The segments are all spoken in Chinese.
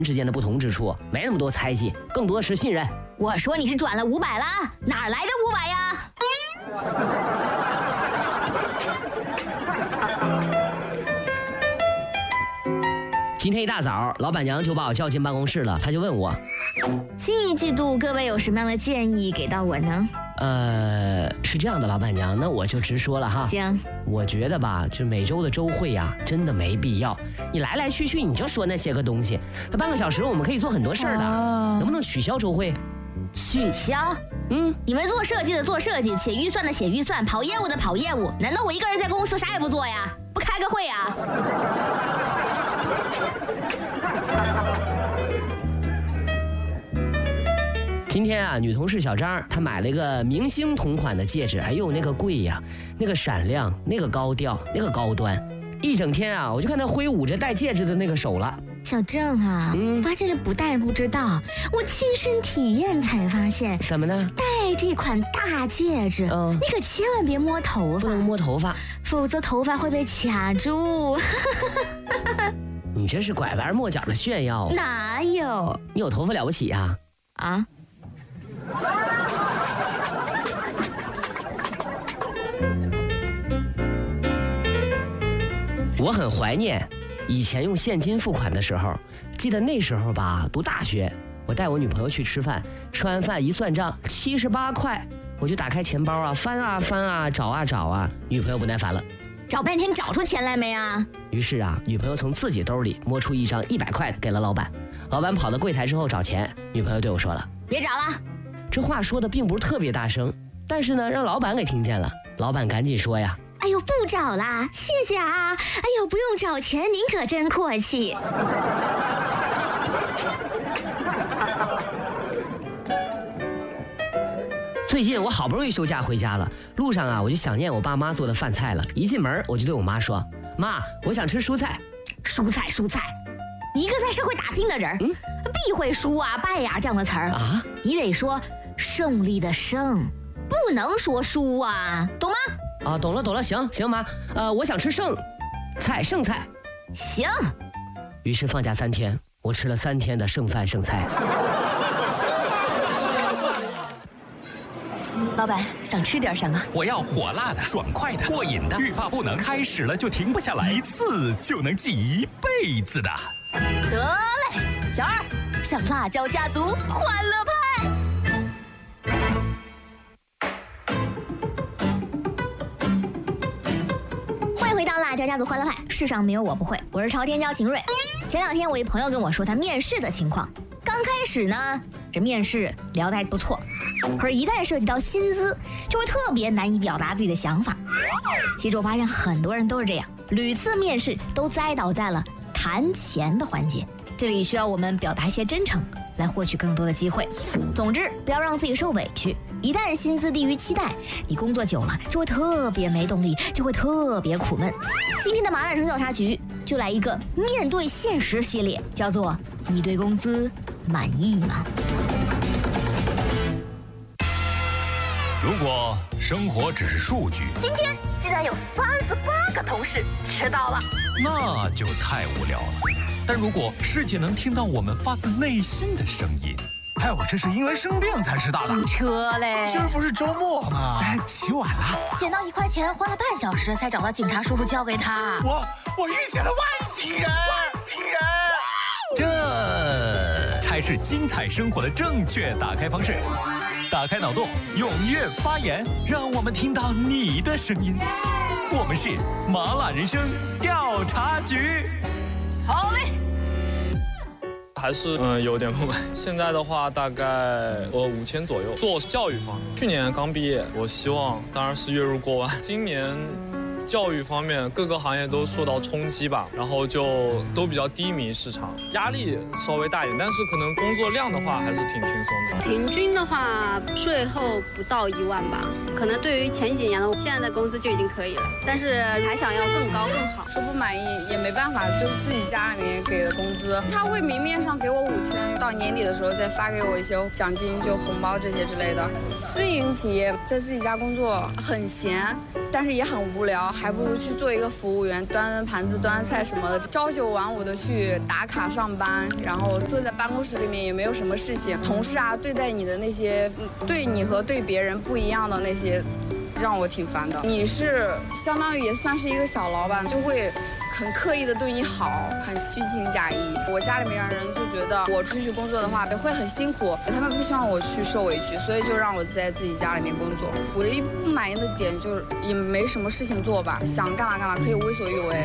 之间的不同之处，没那么多猜忌，更多的是信任。 我说你是转了500了，哪来的500呀？ 今天一大早，老板娘就把我叫进办公室了，她就问我， 新一季度各位有什么样的建议给到我呢？ 是这样的，老板娘，那我就直说了哈。 行， 我觉得吧，就每周的周会呀，真的没必要。你来来去去你就说那些个东西，那半个小时我们可以做很多事儿的，能不能取消周会？ 取消？你们做设计的做设计，写预算的写预算，跑业务的跑业务，难道我一个人在公司啥也不做呀？不开个会呀？ 今天啊，女同事小张她买了一个明星同款的戒指，哎呦那个贵呀，那个闪亮，那个高调，那个高端，一整天啊，我就看她挥舞着戴戒指的那个手了。 小郑啊，发现是不戴不知道，我亲身体验才发现。 怎么呢？ 戴这款大戒指，你可千万别摸头发， 不能摸头发， 否则头发会被卡住。 你这是拐弯抹角的炫耀。 哪有？ 你有头发了不起呀？ 啊？ 我很怀念以前用现金付款的时候，记得那时候吧，读大学，我带我女朋友去吃饭，吃完饭一算账78块，我就打开钱包啊，翻啊翻啊，找啊找啊，女朋友不耐烦了， 找半天找出钱来没啊？ 于是啊，女朋友从自己兜里摸出一张100块的给了老板，老板跑到柜台之后找钱，女朋友对我说了， 别找了。 这话说的并不是特别大声，但是呢，让老板给听见了，老板赶紧说呀， 哎呦，不找啦，谢谢啊！哎呦，不用找钱，您可真阔气。 最近我好不容易休假回家了，路上啊，我就想念我爸妈做的饭菜了。一进门我就对我妈说：“妈，我想吃蔬菜。” 蔬菜，你一个在社会打拼的人，必会输啊、败呀这样的词儿啊，你得说胜利的胜，不能说输啊，懂吗？ 啊，懂了，行妈，我想吃剩菜。 行。 于是放假3天，我吃了3天的剩饭剩菜。 老板想吃点什么？ 我要火辣的、爽快的、过瘾的，欲罢不能，开始了就停不下来，一次就能记一辈子的。 得嘞，小二上辣椒家族欢乐派。 欢迎回到辣椒家族欢乐派，世上没有我不会，我是朝天椒秦瑞。前2天我一朋友跟我说他面试的情况，刚开始呢，这面试聊得还不错，可是一旦涉及到薪资，就会特别难以表达自己的想法。其实我发现很多人都是这样，屡次面试都栽倒在了谈钱的环节。这里需要我们表达一些真诚，来获取更多的机会。总之，不要让自己受委屈。一旦薪资低于期待，你工作久了就会特别没动力，就会特别苦闷。今天的麻辣人生调查局就来一个面对现实系列，叫做“你对工资满意吗？” 如果生活只是数据， 今天竟然有38个同事迟到了， 那就太无聊了。但如果世界能听到我们发自内心的声音， 哎，我这是因为生病才迟到的。 车嘞， 今儿不是周末吗？哎，起晚了， 捡到1块钱，花了半小时才找到警察叔叔交给他。 我遇见了外星人， 这才是精彩生活的正确打开方式。打开脑洞，踊跃发言，让我们听到你的声音。我们是麻辣人生调查局。 好嘞。 还是有点不满。现在的话，大概5000左右。做教育方面，去年刚毕业，我希望当然是月入过万。今年教育方面各个行业都受到冲击吧，然后就都比较低迷，市场压力稍微大一点，但是可能工作量的话还是挺轻松的。 平均的话，税后不到1万吧，可能对于前几年的现在的工资就已经可以了，但是还想要更高更好。 说不满意也没办法，就是自己家里面给的工资，他会明面上给我5000，到年底的时候再发给我一些奖金，就红包这些之类的。私营企业在自己家工作很闲。 但是也很无聊，还不如去做一个服务员，端端盘子、端菜什么的，朝九晚五的去打卡上班，然后坐在办公室里面也没有什么事情，同事啊对待你的那些对你和对别人不一样的那些，让我挺烦的。你是相当于也算是一个小老板，就会很刻意的对你好，很虚情假意。我家里面人就觉得我出去工作的话会很辛苦，他们不希望我去受委屈，所以就让我在自己家里面工作。唯一不满意的点就是也没什么事情做吧，想干嘛干嘛，可以为所欲为。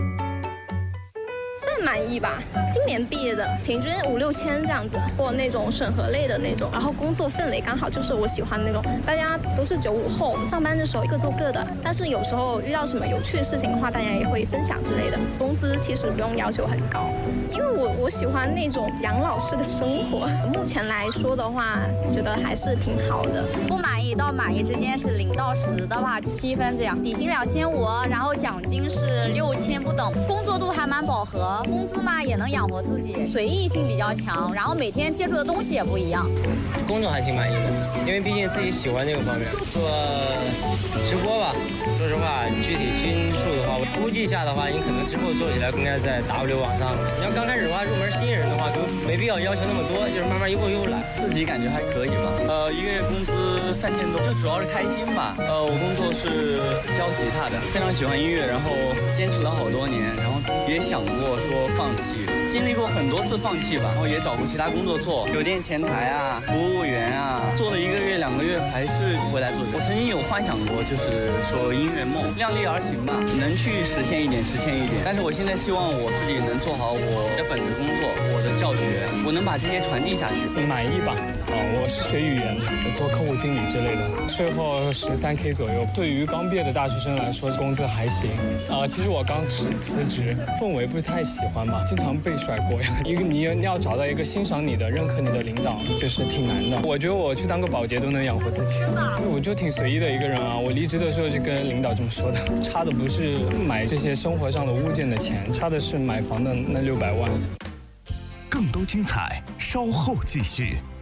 算满意吧，今年毕业的，平均5、6千这样子，或那种审核类的那种，然后工作氛围刚好就是我喜欢的那种，大家都是95后，上班的时候各做各的，但是有时候遇到什么有趣的事情的话，大家也会分享之类的。工资其实不用要求很高，因为我喜欢那种养老式的生活。目前来说的话，觉得还是挺好的。 不满意到满意之间是0到10的话7分这样，底薪2500，然后奖金是6000不等，工作度还蛮饱和，工资嘛也能养活自己，随意性比较强，然后每天接触的东西也不一样。 工作还挺满意的，因为毕竟自己喜欢这个方面。做直播吧，说实话，具体均数的话，我估计一下的话，你可能之后做起来应该在 W 往上了。你要刚开始的话，入门新人的话，都没必要要求那么多，就是慢慢一步一步来。 自己感觉还可以吧，一个月工资3000多，就主要是开心吧。我工作是教吉他的，非常喜欢音乐，然后坚持了好多年，然后也想过说放弃，经历过很多次放弃吧，然后也找过其他工作做，酒店前台啊，服务员啊，做了1个月、2个月，还是回来做。我曾经有幻想过，就是说音乐梦，量力而行吧，能去实现一点。但是我现在希望我自己能做好我的本职工作，我的教学，我能把这些传递下去。 满意吧？我是学语言的，做客户经理之类的，税后13K 左右。对于刚毕业的大学生来说，工资还行。其实我刚辞职，氛围不太喜欢嘛，经常被甩锅呀。你要找到一个欣赏你的、认可你的领导，就是挺难的。我觉得我去当个保洁都能养活自己，我就挺随意的一个人啊。我离职的时候就跟领导这么说的，差的不是买这些生活上的物件的钱，差的是买房的那600万。 更多精彩，稍后继续。